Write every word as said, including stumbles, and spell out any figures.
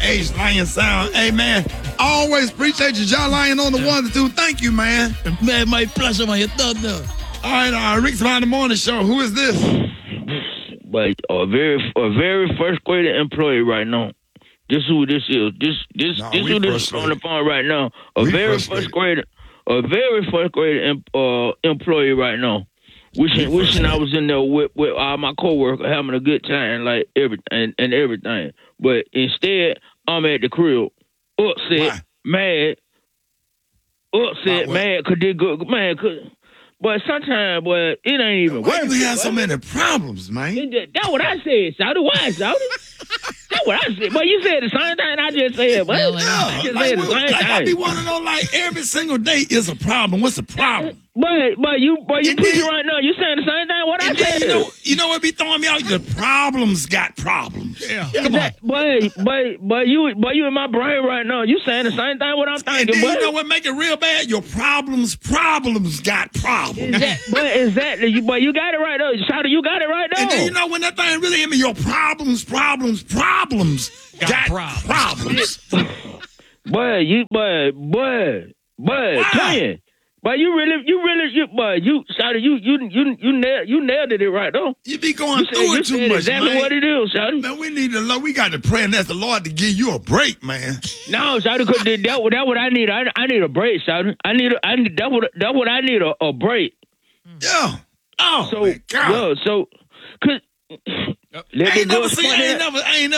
H Lion Sound. Hey, man, always appreciate you, John Lion on the one and two. Thank you, man. Man, my pleasure, man. You done now. All right, uh, Rick's Behind the Morning Show. Who is this? But a very, a very first grade employee right now. This who this is. This, this, Nah, this we who this is frustrated. on the phone right now. A We very frustrated. first grade, a very first grade em, uh, employee right now. Wishing, We wishing I frustrated. was in there with, with all my coworkers having a good time, like every and, and everything. But instead, I'm at the crib, upset, Why? mad, upset, About what? mad, cause they good, man. Cause, but sometimes, boy, it ain't even Why worth you it, have so boy. many problems, man? That's what I said, Shouty. Why, Shouty? That's what I said. But you said the same thing I just said, but Yeah, I like- just like, said the we- same like, I be thing. wanting to know, like, every single day is a problem. What's the problem? But but you but you And preaching then- right now. You saying the same thing what I And then, said. you know, you know what be throwing me out? The problems got problems. Yeah. Come on. That- but but but you but you in my brain right now. You saying the same thing what I'm And thinking. then But you know what make it real bad? Your problems, problems got problems. Is that, but exactly, you, but you got it right though. Shouty, you got it right though. And then you know when that thing really hit me, your problems, problems, problems Got got, problems. problems. But you, but, but, but, Why? twin. But you really, you really, you, but you, Shouty, you, you, you, you nailed, you nailed it right though. You be going You said, through you it too said much, exactly man. what it is, Shouty. Man, we need to Lord, we got to pray and ask the Lord to give you a break, man. No, Shouty, because that, that, that what I need. I, I need a break, Shouty. I need, a, I need, that what, that what I need a, a break. Yeah. Oh, So, man, God. yeah, so, cause, let I me ain't go never seen, I explain ain't that. never, I ain't never